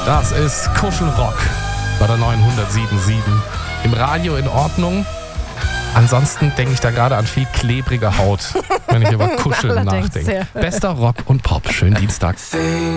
Das ist Kuschelrock bei der 907.7. Im Radio in Ordnung. Ansonsten denke ich da gerade an viel klebrige Haut, wenn ich über Kuscheln Allerdings, nachdenke. ja. Bester Rock und Pop. Schönen Dienstag.